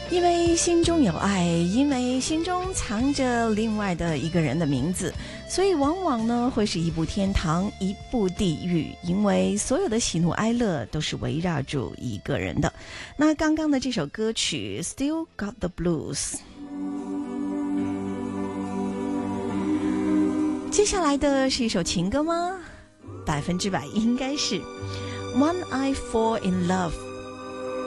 因为心中有爱，因为心中藏着另外的一个人的名字，所以往往呢会是一部天堂，一部地狱，因为所有的喜怒哀乐都是围绕住一个人的。那刚刚的这首歌曲 Still Got the Blues， 接下来的是一首情歌吗？100%应该是 When I Fall in Love